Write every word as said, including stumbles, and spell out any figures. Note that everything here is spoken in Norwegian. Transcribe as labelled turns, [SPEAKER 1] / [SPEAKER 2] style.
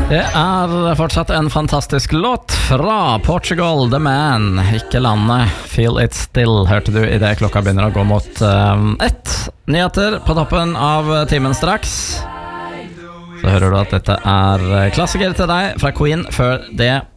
[SPEAKER 1] Det er fortsatt en fantastisk låt fra Portugal, The Man, ikke landet. Feel It Still hørte du i det klokka begynner å gå mot um, ett. Nyheter på toppen av timen straks. Så hører du at dette er klassiker til deg fra Queen. Før det